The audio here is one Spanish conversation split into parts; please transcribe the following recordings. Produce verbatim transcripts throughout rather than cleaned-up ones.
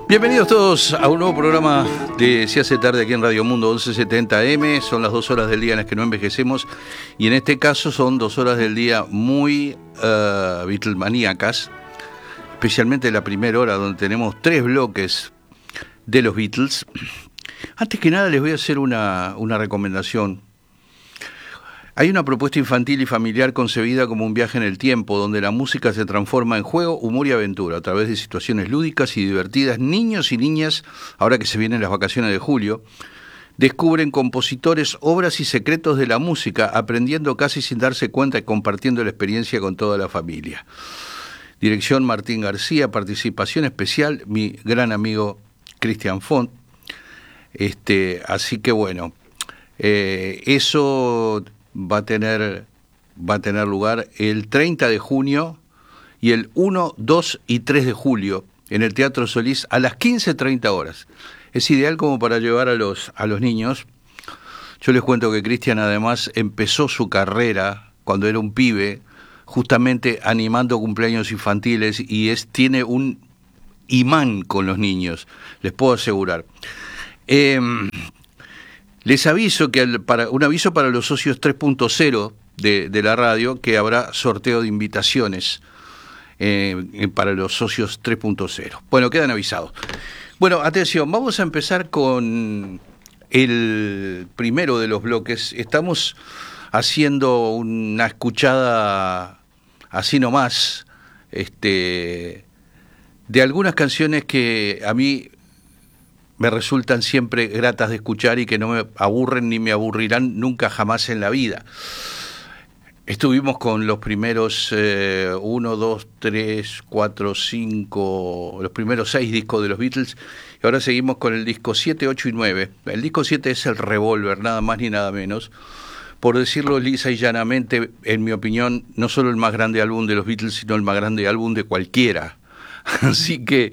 Bienvenidos todos a un nuevo programa de Se hace tarde aquí en Radio Mundo once setenta eme. Son las dos horas del día en las que no envejecemos y en este caso son dos horas del día muy uh, Beatlemaníacas, especialmente la primera hora donde tenemos tres bloques de los Beatles. Antes que nada les voy a hacer una, una recomendación. Hay una propuesta infantil y familiar concebida como un viaje en el tiempo, donde la música se transforma en juego, humor y aventura, a través de situaciones lúdicas y divertidas. Niños y niñas, ahora que se vienen las vacaciones de julio, descubren compositores, obras y secretos de la música, aprendiendo casi sin darse cuenta y compartiendo la experiencia con toda la familia. Dirección Martín García, participación especial, mi gran amigo Cristian Font. Este, así que bueno, eh, eso va a tener va a tener lugar el treinta de junio y el uno, dos y tres de julio en el Teatro Solís a las quince treinta horas. Es ideal como para llevar a los a los niños. Yo les cuento que Cristian además empezó su carrera cuando era un pibe, justamente animando cumpleaños infantiles, y es tiene un imán con los niños, les puedo asegurar. Eh, Les aviso que el, para, un aviso para los socios tres punto cero de, de la radio, que habrá sorteo de invitaciones eh, para los socios tres punto cero. Bueno, quedan avisados. Bueno, atención, vamos a empezar con el primero de los bloques. Estamos haciendo una escuchada así nomás, este, de algunas canciones que a mí me resultan siempre gratas de escuchar y que no me aburren ni me aburrirán nunca jamás en la vida. Estuvimos con los primeros eh, uno, dos, tres, cuatro, cinco, los primeros seis discos de los Beatles, y ahora seguimos con el disco siete, ocho y nueve. El disco siete es el Revolver, nada más ni nada menos. Por decirlo lisa y llanamente, en mi opinión, no solo el más grande álbum de los Beatles, sino el más grande álbum de cualquiera. Así que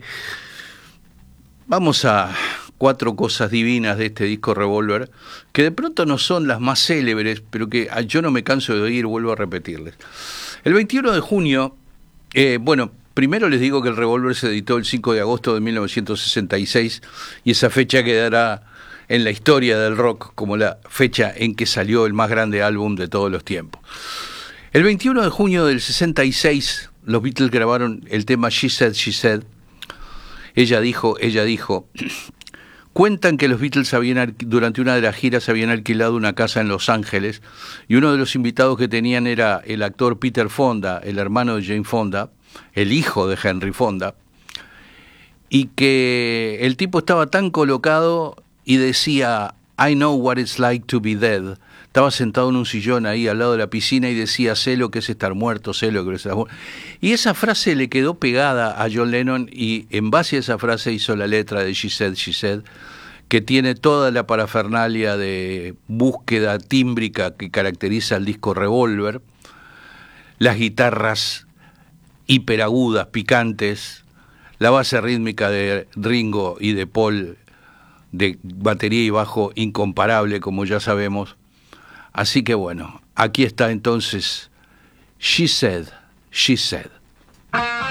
vamos a cuatro cosas divinas de este disco Revolver, que de pronto no son las más célebres, pero que yo no me canso de oír, vuelvo a repetirles. El veintiuno de junio, eh, bueno, primero les digo que el Revolver se editó el cinco de agosto de mil novecientos sesenta y seis, y esa fecha quedará en la historia del rock como la fecha en que salió el más grande álbum de todos los tiempos. El veintiuno de junio del sesenta y seis, los Beatles grabaron el tema She Said, She Said. Ella dijo, ella dijo. Cuentan que los Beatles habían, durante una de las giras habían alquilado una casa en Los Ángeles, y uno de los invitados que tenían era el actor Peter Fonda, el hermano de Jane Fonda, el hijo de Henry Fonda, y que el tipo estaba tan colocado y decía, I know what it's like to be dead. Estaba sentado en un sillón ahí al lado de la piscina y decía, sé lo que es estar muerto, sé lo que es estar muerto. Y esa frase le quedó pegada a John Lennon, y en base a esa frase hizo la letra de She Said, She Said, que tiene toda la parafernalia de búsqueda tímbrica que caracteriza al disco Revolver, las guitarras hiperagudas, picantes, la base rítmica de Ringo y de Paul, de batería y bajo incomparable, como ya sabemos. Así que bueno, aquí está entonces She Said, She Said.